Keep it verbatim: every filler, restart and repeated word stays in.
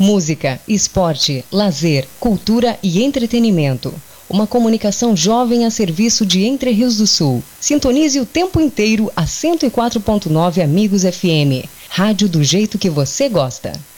Música, esporte, lazer, cultura e entretenimento. Uma comunicação jovem a serviço de Entre Rios do Sul. Sintonize o tempo inteiro a cento e quatro ponto nove Amigos F M. Rádio do jeito que você gosta.